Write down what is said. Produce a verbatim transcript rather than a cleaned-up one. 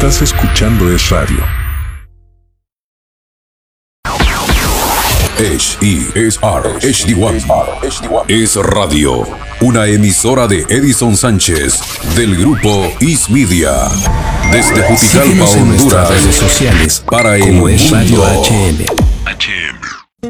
Estás escuchando Es Radio. H E S R H D uno Es Radio, una emisora de Edison Sánchez del grupo Is Media. Desde Juticalpa, Síguenos en Honduras, nuestras redes sociales para el como Es Radio mundo. H M. H M.